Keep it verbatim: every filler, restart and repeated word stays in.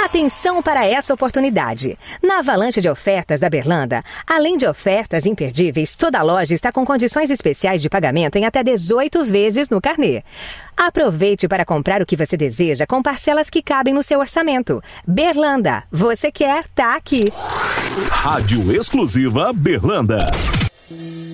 Atenção para essa oportunidade. Na avalanche de ofertas da Berlanda, além de ofertas imperdíveis, toda a loja está com condições especiais de pagamento em até dezoito vezes no carnê. Aproveite para comprar o que você deseja com parcelas que cabem no seu orçamento. Berlanda, você quer, tá aqui. Rádio Exclusiva Berlanda.